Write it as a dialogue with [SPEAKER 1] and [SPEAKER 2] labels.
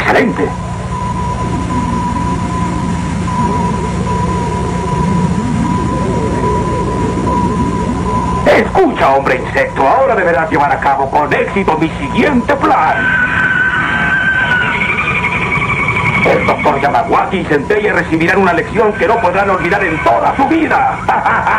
[SPEAKER 1] ¡Excelente! Escucha, hombre insecto, ahora deberás llevar a cabo con éxito mi siguiente plan. El doctor Yamawaki y Centella recibirán una lección que no podrán olvidar en toda su vida.